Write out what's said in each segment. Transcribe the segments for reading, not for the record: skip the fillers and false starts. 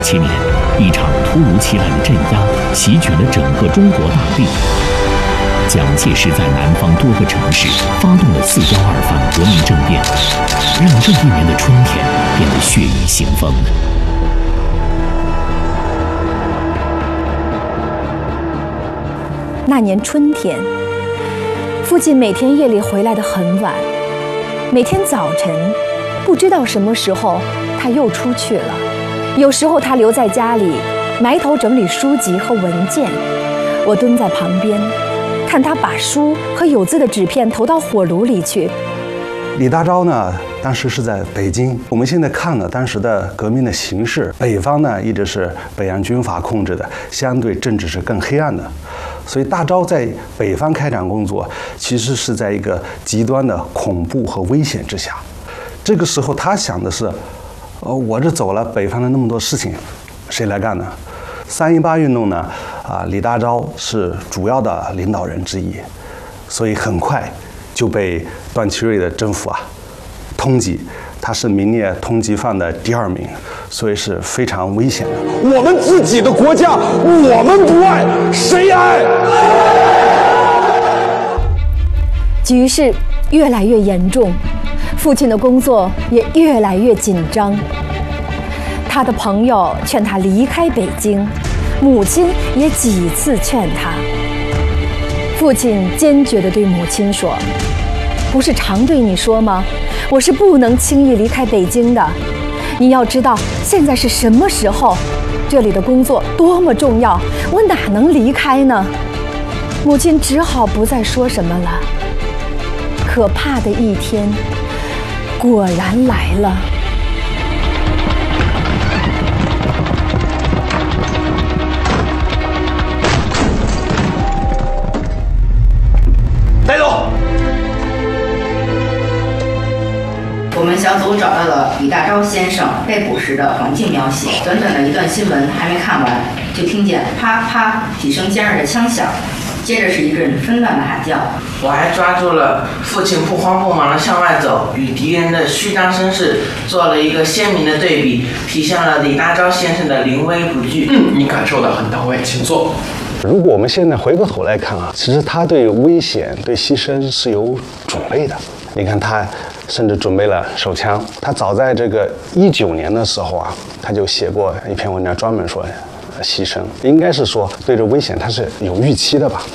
7年，一场突如其来的镇压席卷了整个中国大地。蒋介石在南方多个城市发动了4·12反革命政变，让这一年的春天变得血雨腥风。 那年春天，父亲每天夜里回来得很晚，每天早晨，不知道什么时候他又出去了。有时候他留在家里，埋头整理书籍和文件。我蹲在旁边，看他把书和有字的纸片投到火炉里去。 李大钊呢，当时是在北京。我们现在看了当时的革命的形势，北方呢一直是北洋军阀控制的，相对政治是更黑暗的。所以大钊在北方开展工作，其实是在一个极端的恐怖和危险之下。这个时候他想的是，我这走了，北方的那么多事情，谁来干呢？3·18运动呢，李大钊是主要的领导人之一，所以很快就被段祺瑞的政府通缉，他是名列通缉犯的第2名，所以是非常危险的。 我们自己的国家，我们不爱，谁爱？ 局势越来越严重，父亲的工作也越来越紧张。他的朋友劝他离开北京，母亲也几次劝他。父亲坚决地对母亲说：“不是常对你说吗？我是不能轻易离开北京的。你要知道，现在是什么时候？这里的工作多么重要，我哪能离开呢？”母亲只好不再说什么了。可怕的一天果然来了。 带走。 我们小组找到了李大钊先生被捕时的环境描写。短短的一段新闻还没看完，就听见啪啪几声尖锐的枪响，接着是一阵纷乱的喊叫。 我还抓住了父亲不慌不忙地向外走，与敌人的虚张声势做了一个鲜明的对比，体现了李大钊先生的临危不惧。 你感受得很到位，请坐。 如果我们现在回过头来看其实他对危险、对牺牲是有准备的。你看他甚至准备了手枪。他早在这个19年的时候他就写过一篇文章，专门说牺牲，应该是说对这危险他是有预期的吧。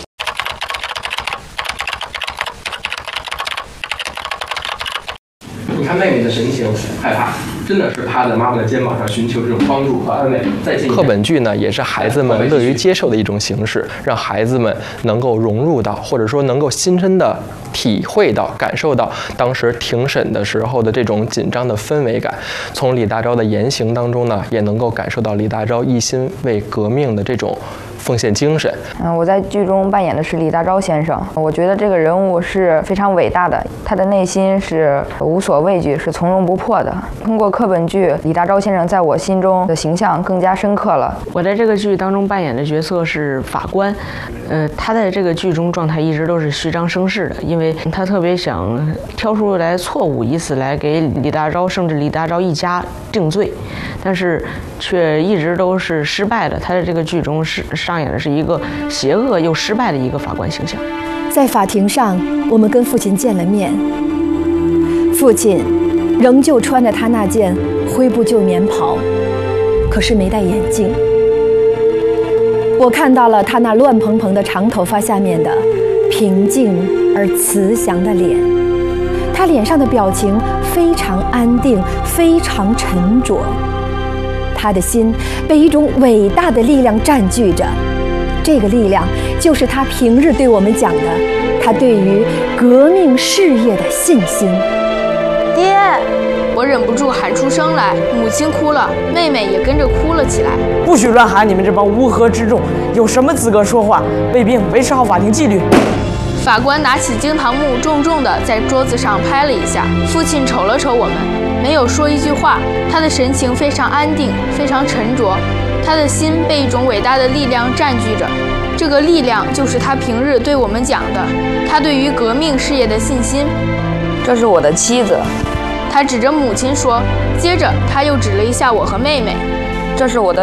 你看妹妹的神情，害怕，真的是趴在妈妈的肩膀上寻求这种帮助和安慰。课本剧呢，也是孩子们乐于接受的一种形式，让孩子们能够融入到，或者说能够亲身的体会到、感受到当时庭审的时候的这种紧张的氛围感。从李大钊的言行当中呢，也能够感受到李大钊一心为革命的这种奉献精神。 我在剧中扮演的是李大钊先生，我觉得这个人物是非常伟大的，他的内心是无所畏惧，是从容不迫的。通过课本剧，李大钊先生在我心中的形象更加深刻了。 我在这个剧当中扮演的角色是法官，他在这个剧中状态一直都是虚张声势的，因为他特别想挑出来错误，以此来给李大钊甚至李大钊一家定罪，但是却一直都是失败的。他在这个剧中上演的是一个邪恶又失败的一个法官形象。 在法庭上，我们跟父亲见了面，父亲仍旧穿着他那件灰布旧棉袍，可是没戴眼镜。我看到了他那乱蓬蓬的长头发下面的平静而慈祥的脸，他脸上的表情非常安定，非常沉着。他的心被一种伟大的力量占据着，这个力量就是他平日对我们讲的，他对于革命事业的信心。 爹！我忍不住喊出声来，母亲哭了，妹妹也跟着哭了起来。 不许乱喊！你们这帮乌合之众，有什么资格说话？卫兵，维持好法庭纪律。 法官拿起惊堂木，重重地在桌子上拍了一下。父亲瞅了瞅我们，没有说一句话，他的神情非常安定，非常沉着，他的心被一种伟大的力量占据着。这个力量就是他平日对我们讲的，他对于革命事业的信心。 这是我的妻子。 他指着母亲说，接着他又指了一下我和妹妹。 这是我的